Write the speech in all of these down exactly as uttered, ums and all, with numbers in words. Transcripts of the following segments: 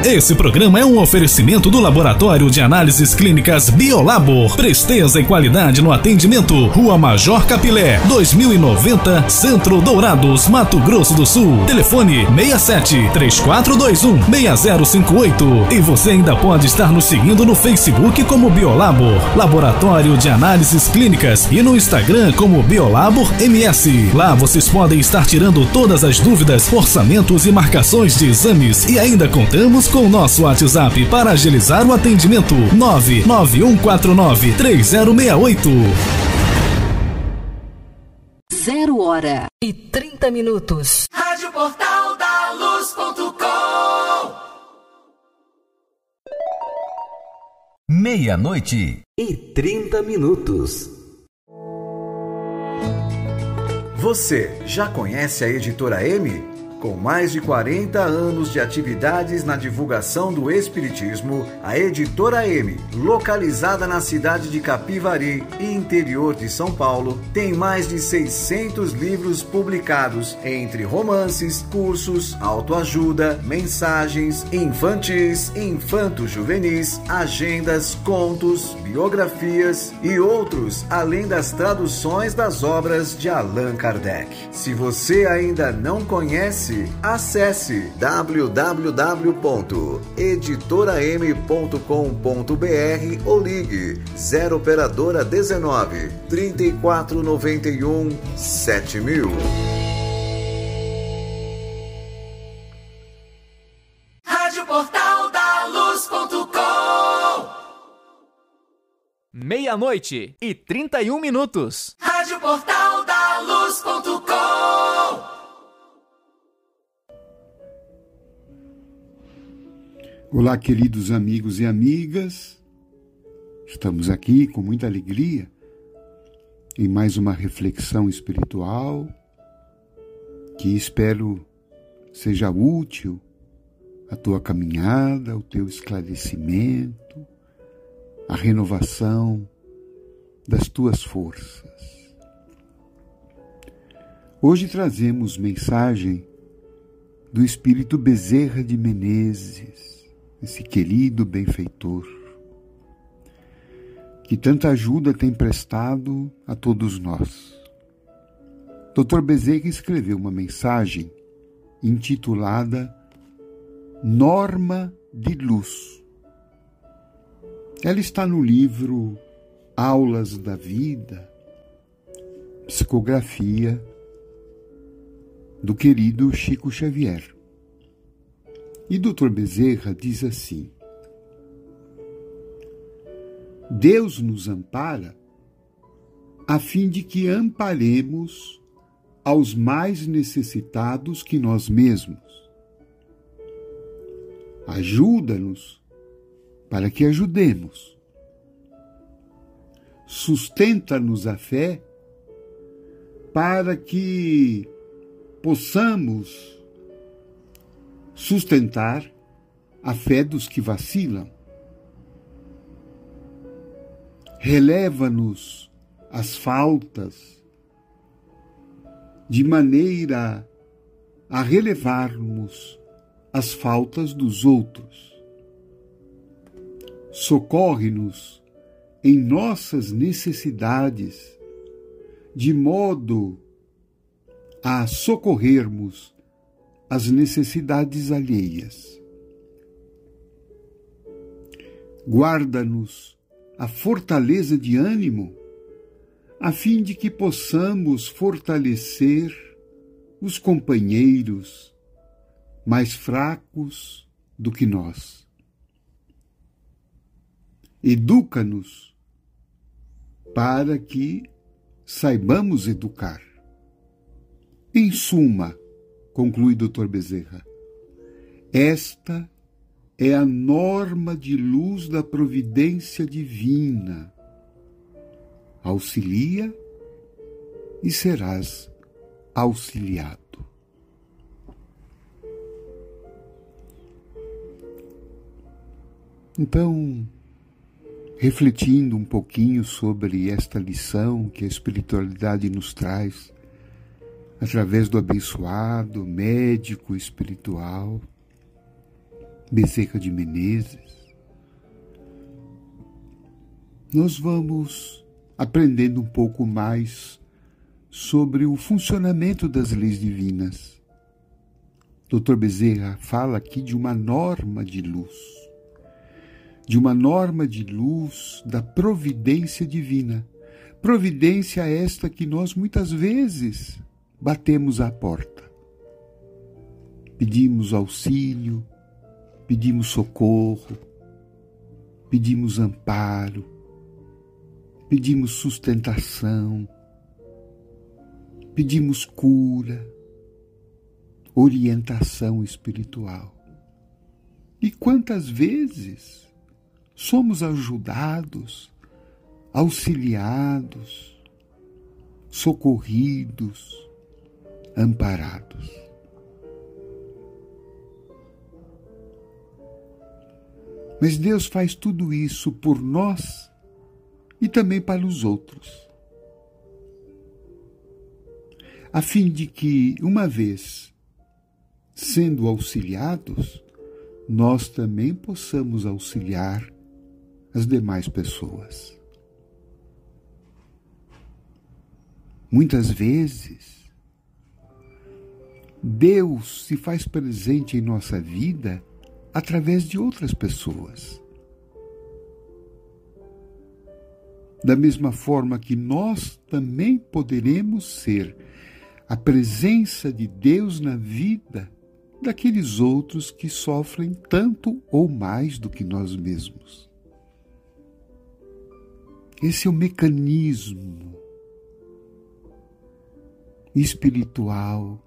Esse programa é um oferecimento do Laboratório de Análises Clínicas Biolabor. Presteza e qualidade no atendimento. Rua Major Capilé, dois mil e noventa, Centro Dourados, Mato Grosso do Sul. Telefone seis sete, três quatro dois um, seis zero cinco oito. E você ainda pode estar nos seguindo no Facebook como Biolabor, Laboratório de Análises Clínicas, e no Instagram como Biolabor M S. Lá vocês podem estar tirando todas as dúvidas, orçamentos e marcações de exames, e ainda contamos com o nosso WhatsApp para agilizar o atendimento: nove nove um quatro nove, três zero seis oito. Zero hora e trinta minutos. Rádio Portal da Luz ponto com. Meia-noite e trinta minutos. Você já conhece a Editora M? Com mais de quarenta anos de atividades na divulgação do Espiritismo, a Editora M, localizada na cidade de Capivari e interior de São Paulo, tem mais de seiscentos livros publicados, entre romances, cursos, autoajuda, mensagens, infantis, infanto-juvenis, agendas, contos, biografias e outros, além das traduções das obras de Allan Kardec. Se você ainda não conhece, acesse w w w ponto editora m ponto com ponto b r ou ligue zero operadora dezenove, trinta e quatro, noventa e um, sete mil. Rádio Portal da Luz ponto com. Meia-noite e trinta e um minutos. Rádio Portal da Luz ponto com. Olá, queridos amigos e amigas, estamos aqui com muita alegria em mais uma reflexão espiritual que espero seja útil à tua caminhada, ao teu esclarecimento, à renovação das tuas forças. Hoje trazemos mensagem do Espírito Bezerra de Menezes, esse querido benfeitor, que tanta ajuda tem prestado a todos nós. doutor Bezerra escreveu uma mensagem intitulada Norma de Luz. Ela está no livro Aulas da Vida, psicografia do querido Chico Xavier. E doutor Bezerra diz assim: Deus nos ampara a fim de que amparemos aos mais necessitados que nós mesmos. Ajuda-nos para que ajudemos. Sustenta-nos a fé para que possamos sustentar a fé dos que vacilam. Releva-nos as faltas de maneira a relevarmos as faltas dos outros. Socorre-nos em nossas necessidades, de modo a socorrermos as necessidades alheias. Guarda-nos a fortaleza de ânimo, a fim de que possamos fortalecer os companheiros mais fracos do que nós. Educa-nos para que saibamos educar. Em suma, conclui doutor Bezerra, esta é a norma de luz da providência divina. Auxilia e serás auxiliado. Então, refletindo um pouquinho sobre esta lição que a espiritualidade nos traz, através do abençoado médico espiritual, Bezerra de Menezes, nós vamos aprendendo um pouco mais sobre o funcionamento das leis divinas. doutor Bezerra fala aqui de uma norma de luz, de uma norma de luz da providência divina. Providência esta que nós muitas vezes batemos à porta. Pedimos auxílio, pedimos socorro, pedimos amparo, pedimos sustentação, pedimos cura, orientação espiritual. E quantas vezes somos ajudados, auxiliados, socorridos, amparados. Mas Deus faz tudo isso por nós e também para os outros, a fim de que, uma vez sendo auxiliados, nós também possamos auxiliar as demais pessoas. Muitas vezes, Deus se faz presente em nossa vida através de outras pessoas. Da mesma forma que nós também poderemos ser a presença de Deus na vida daqueles outros que sofrem tanto ou mais do que nós mesmos. Esse é o mecanismo espiritual.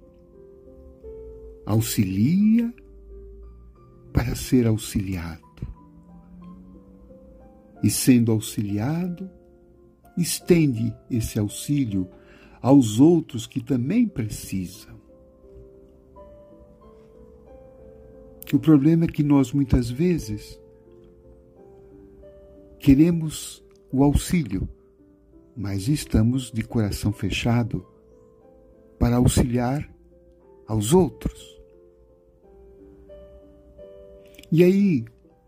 Auxilia para ser auxiliado. E sendo auxiliado, estende esse auxílio aos outros que também precisam. O problema é que nós muitas vezes queremos o auxílio, mas estamos de coração fechado para auxiliar aos outros. E aí,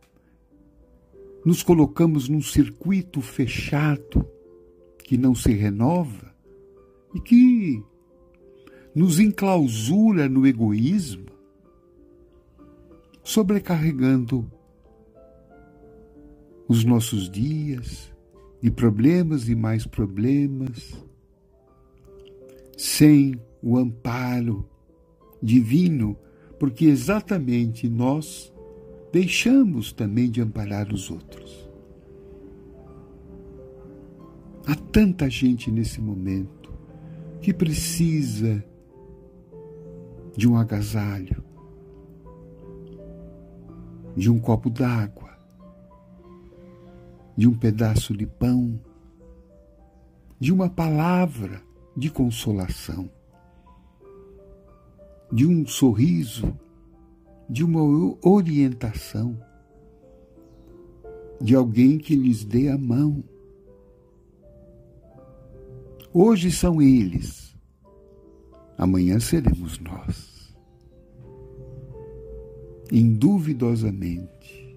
nos colocamos num circuito fechado que não se renova e que nos enclausura no egoísmo, sobrecarregando os nossos dias de problemas e mais problemas, sem o amparo divino, porque exatamente nós deixamos também de amparar os outros. Há tanta gente nesse momento que precisa de um agasalho, de um copo d'água, de um pedaço de pão, de uma palavra de consolação, de um sorriso, de uma orientação, de alguém que lhes dê a mão. Hoje são eles, amanhã seremos nós. Induvidosamente,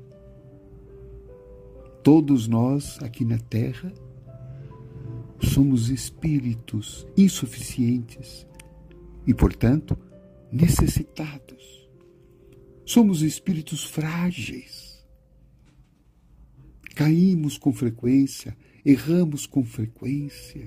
todos nós aqui na Terra somos espíritos insuficientes e, portanto, necessitados. Somos espíritos frágeis. Caímos com frequência, erramos com frequência.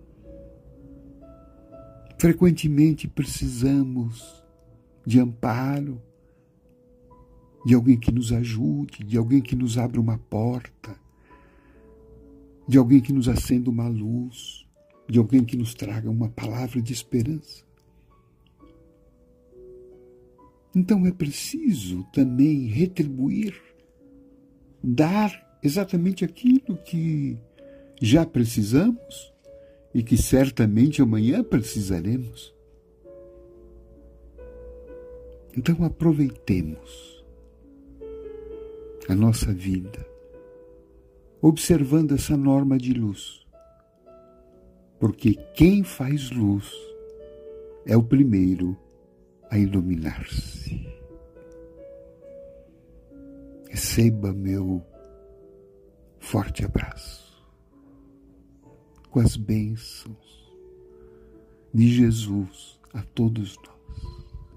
Frequentemente precisamos de amparo, de alguém que nos ajude, de alguém que nos abra uma porta, de alguém que nos acenda uma luz, de alguém que nos traga uma palavra de esperança. Então é preciso também retribuir, dar exatamente aquilo que já precisamos e que certamente amanhã precisaremos. Então aproveitemos a nossa vida, observando essa norma de luz, porque quem faz luz é o primeiro a iluminar-se. receba meu forte abraço com as bênçãos de Jesus a todos nós.